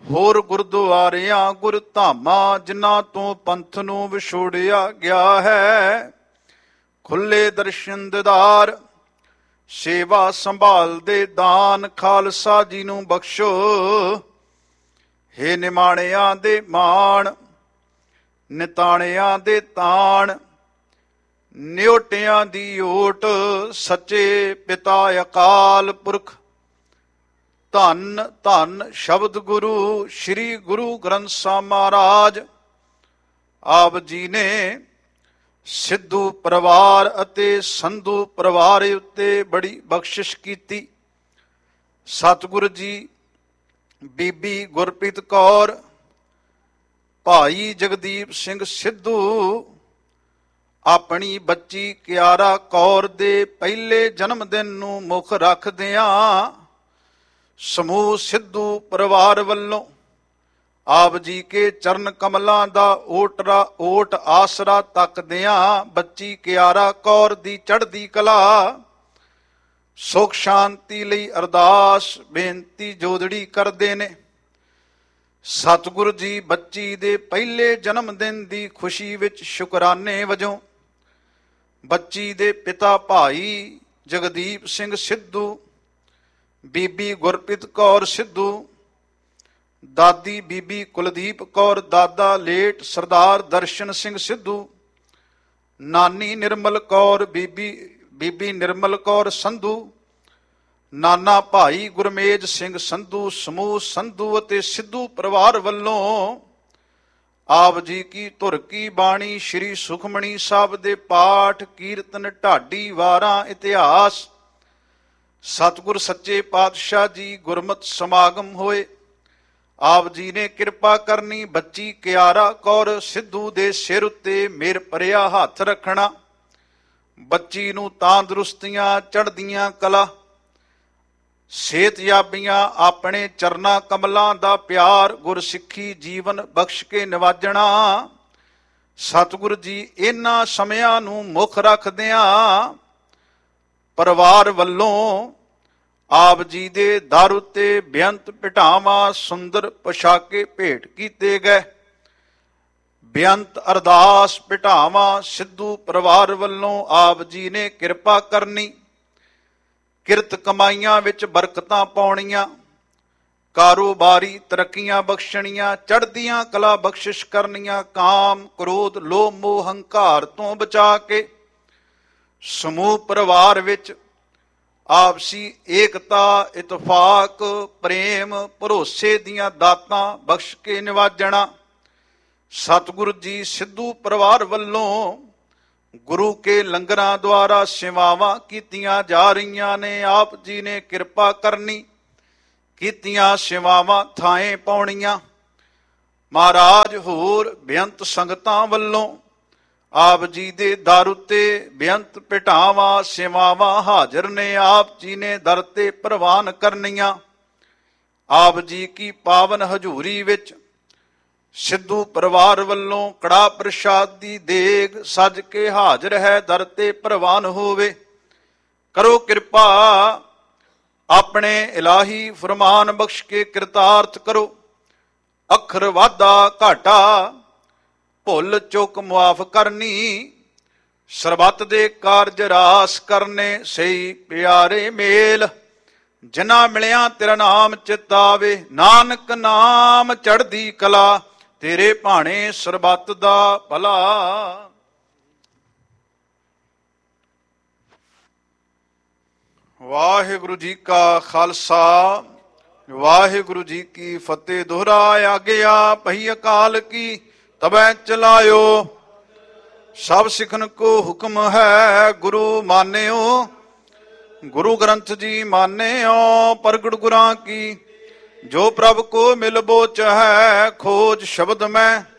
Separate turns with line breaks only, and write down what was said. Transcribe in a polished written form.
ਹੋਰ ਗੁਰਦੁਆਰਿਆਂ ਗੁਰ ਧਾਮਾਂ ਜਿਨ੍ਹਾਂ ਤੋਂ ਪੰਥ ਨੂੰ ਵਿਛੋੜਿਆ ਗਿਆ ਹੈ। ਖੁੱਲੇ ਦਰਸ਼ਨ ਦਿਦਾਰ ਸੇਵਾ ਸੰਭਾਲਦੇ ਦਾਨ ਖਾਲਸਾ ਜੀ ਨੂੰ ਬਖਸ਼ੋ। ਹੇ ਨਿਮਾਣਿਆਂ ਦੇ ਮਾਣ ਨਿਤਾਣਿਆਂ ਦੇ ਤਾਣ ਨਿਉਟਿਆਂ ਦੀ ਓਟ ਸੱਚੇ ਪਿਤਾ ਅਕਾਲ ਪੁਰਖ। ਧੰਨ ਧੰਨ ਸ਼ਬਦ ਗੁਰੂ ਸ੍ਰੀ ਗੁਰੂ ਗ੍ਰੰਥ ਸਾਹਿਬ ਮਹਾਰਾਜ। ਆਪ ਜੀ ਨੇ ਸਿੱਧੂ ਪਰਿਵਾਰ ਅਤੇ ਸੰਧੂ ਪਰਿਵਾਰ ਉੱਤੇ ਬੜੀ ਬਖਸ਼ਿਸ਼ ਕੀਤੀ। ਸਤਿਗੁਰੂ ਜੀ ਬੀਬੀ ਗੁਰਪ੍ਰੀਤ ਕੌਰ ਭਾਈ ਜਗਦੀਪ ਸਿੰਘ ਸਿੱਧੂ ਆਪਣੀ ਬੱਚੀ ਕਿਆਰਾ ਕੌਰ ਦੇ ਪਹਿਲੇ ਜਨਮ ਦਿਨ ਨੂੰ ਮੁੱਖ ਰੱਖਦਿਆਂ ਸਮੂਹ ਸਿੱਧੂ ਪਰਿਵਾਰ ਵੱਲੋਂ ਆਪ ਜੀ ਕੇ ਚਰਨ ਕਮਲਾਂ ਦਾ ਓਟ ਆਸਰਾ ਤੱਕਦਿਆਂ ਬੱਚੀ ਕਿਆਰਾ ਕੌਰ ਦੀ ਚੜ੍ਹਦੀ ਕਲਾ ਸੁਖ ਸ਼ਾਂਤੀ ਲਈ ਅਰਦਾਸ ਬੇਨਤੀ ਜੋਦੜੀ ਕਰਦੇ ਨੇ। ਸਤਿਗੁਰੂ ਜੀ ਬੱਚੀ ਦੇ ਪਹਿਲੇ ਜਨਮ ਦਿਨ ਦੀ ਖੁਸ਼ੀ ਵਿੱਚ ਸ਼ੁਕਰਾਨੇ ਵਜੋਂ ਬੱਚੀ ਦੇ ਪਿਤਾ ਭਾਈ ਜਗਦੀਪ ਸਿੰਘ ਸਿੱਧੂ, ਬੀਬੀ ਗੁਰਪ੍ਰੀਤ ਕੌਰ ਸਿੱਧੂ, ਦਾਦੀ ਬੀਬੀ ਕੁਲਦੀਪ ਕੌਰ, ਦਾਦਾ ਲੇਟ ਸਰਦਾਰ ਦਰਸ਼ਨ ਸਿੰਘ ਸਿੱਧੂ, ਨਾਨੀ ਨਿਰਮਲ ਕੌਰ, ਬੀਬੀ ਨਿਰਮਲ ਕੌਰ ਸੰਧੂ, ਨਾਨਾ ਭਾਈ ਗੁਰਮੇਜ ਸਿੰਘ ਸੰਧੂ, ਸਮੂਹ ਸੰਧੂ ਅਤੇ ਸਿੱਧੂ ਪਰਿਵਾਰ ਵੱਲੋਂ ਆਪ ਜੀ ਕੀ ਧੁਰ ਕੀ ਬਾਣੀ ਸ਼੍ਰੀ ਸੁਖਮਣੀ ਸਾਹਿਬ ਦੇ ਪਾਠ ਕੀਰਤਨ ਢਾਡੀ ਵਾਰਾਂ ਇਤਿਹਾਸ ਸਤਿਗੁਰ ਸੱਚੇ ਪਾਤਸ਼ਾਹ ਜੀ ਗੁਰਮਤਿ ਸਮਾਗਮ ਹੋਏ। ਆਪ ਜੀ ਨੇ ਕਿਰਪਾ ਕਰਨੀ ਬੱਚੀ ਕਿਆਰਾ ਕੌਰ ਸਿੱਧੂ ਦੇ ਸਿਰ ਉੱਤੇ ਮਿਹਰ ਭਰਿਆ ਹੱਥ ਰੱਖਣਾ, ਬੱਚੀ ਨੂੰ ਤੰਦਰੁਸਤੀਆਂ ਚੜ੍ਹਦੀਆਂ ਕਲਾ ਸਿਹਤਯਾਬੀਆਂ ਆਪਣੇ ਚਰਨਾਂ ਕਮਲਾਂ ਦਾ ਪਿਆਰ ਗੁਰਸਿੱਖੀ ਜੀਵਨ ਬਖਸ਼ ਕੇ ਨਿਵਾਜਣਾ। ਸਤਿਗੁਰੂ ਜੀ ਇਹਨਾਂ ਸਮਿਆਂ ਨੂੰ ਮੁੱਖ ਰੱਖਦਿਆਂ ਪਰਿਵਾਰ ਵੱਲੋਂ ਆਪ ਜੀ ਦੇ ਦਰ ਉੱਤੇ ਬੇਅੰਤ ਭੇਟਾਵਾਂ ਸੁੰਦਰ ਪੋਸ਼ਾਕੇ ਭੇਟ ਕੀਤੇ ਗਏ। ਬੇਅੰਤ ਅਰਦਾਸ ਭੇਟਾਵਾਂ ਸਿੱਧੂ ਪਰਿਵਾਰ ਵੱਲੋਂ ਆਪ ਜੀ ਨੇ ਕਿਰਪਾ ਕਰਨੀ, ਕਿਰਤ ਕਮਾਈਆਂ ਵਿੱਚ ਬਰਕਤਾਂ ਪਾਉਣੀਆਂ, ਕਾਰੋਬਾਰੀ ਤਰੱਕੀਆਂ ਬਖਸ਼ਣੀਆਂ, ਚੜ੍ਹਦੀਆਂ ਕਲਾ ਬਖਸ਼ਿਸ਼ ਕਰਨੀਆਂ, ਕਾਮ ਕ੍ਰੋਧ ਲੋਭ ਮੋਹ ਹੰਕਾਰ ਤੋਂ ਬਚਾ ਕੇ ਸਮੂਹ ਪਰਿਵਾਰ ਵਿੱਚ ਆਪਸੀ ਏਕਤਾ ਇਤਫਾਕ ਪ੍ਰੇਮ ਭਰੋਸੇ ਦੀਆਂ ਦਾਤਾਂ ਬਖਸ਼ ਕੇ ਨਿਵਾਜਣਾ। ਸਤਿਗੁਰੂ ਜੀ ਸਿੱਧੂ ਪਰਿਵਾਰ ਵੱਲੋਂ ਗੁਰੂ ਕੇ ਲੰਗਰਾਂ ਦੁਆਰਾ ਸੇਵਾਵਾਂ ਕੀਤੀਆਂ ਜਾ ਰਹੀਆਂ ਨੇ। ਆਪ ਜੀ ਨੇ ਕਿਰਪਾ ਕਰਨੀ, ਕੀਤੀਆਂ ਸੇਵਾਵਾਂ ਥਾਂ ਪਾਉਣੀਆਂ। ਮਹਾਰਾਜ ਹੋਰ ਬੇਅੰਤ ਸੰਗਤਾਂ ਵੱਲੋਂ ਆਪ ਜੀ ਦੇ ਦਰ ਉੱਤੇ ਬੇਅੰਤ ਭੇਟਾਵਾਂ ਸੇਵਾਵਾਂ ਹਾਜ਼ਰ ਨੇ। ਆਪ ਜੀ ਨੇ ਦਰ ਤੇ ਪ੍ਰਵਾਨ ਕਰਨੀਆਂ। ਆਪ ਜੀ ਕੀ ਪਾਵਨ ਹਜ਼ੂਰੀ ਵਿੱਚ ਸਿੱਧੂ ਪਰਿਵਾਰ ਵੱਲੋਂ ਕੜਾ ਪ੍ਰਸ਼ਾਦ ਦੀ ਦੇਗ ਸੱਜ ਕੇ ਹਾਜ਼ਰ ਹੈ, ਦਰ ਤੇ ਪ੍ਰਵਾਨ ਹੋਵੇ। ਕਰੋ ਕਿਰਪਾ ਆਪਣੇ ਇਲਾਹੀ ਫਰਮਾਨ ਬਖਸ਼ ਕੇ ਕਿਰਤਾਰਥ ਕਰੋ। ਅੱਖਰ ਵਾਧਾ ਘਾਟਾ ਭੁੱਲ ਚੁੱਕ ਮੁਆਫ ਕਰਨੀ, ਸਰਬੱਤ ਦੇ ਕਾਰਜ ਰਾਸ ਕਰਨੇ ਸਹੀ ਪਿਆਰੇ ਮੇਲ। ਜਿਨ੍ਹਾਂ ਮਿਲਿਆ ਤੇਰਾ ਨਾਮ ਚਿਤ ਆਵੇ, ਨਾਨਕ ਨਾਮ ਚੜ੍ਹਦੀ ਕਲਾ, ਤੇਰੇ ਭਾਣੇ ਸਰਬੱਤ ਦਾ ਭਲਾ। ਵਾਹਿਗੁਰੂ ਜੀ ਕਾ ਖਾਲਸਾ ਵਾਹਿਗੁਰੂ ਜੀ ਕੀ ਫਤਿਹ। ਦੋਹਰਾ ਆਗਿਆ ਪਹੀ ਅਕਾਲ ਕੀ ਤਬੈ ਚਲਾਇਓ, ਸਭ ਸਿੱਖਨ ਕੋ ਹੁਕਮ ਹੈ ਗੁਰੂ ਮਾਨਿਓ। ਗੁਰੂ ਗ੍ਰੰਥ ਜੀ ਮਾਨਿਓ ਪ੍ਰਗਟ ਗੁਰਾਂ ਕੀ, ਜੋ ਪ੍ਰਭ ਕੋ ਮਿਲ ਬੋਚ ਹੈ ਖੋਜ ਸ਼ਬਦ ਮੈਂ।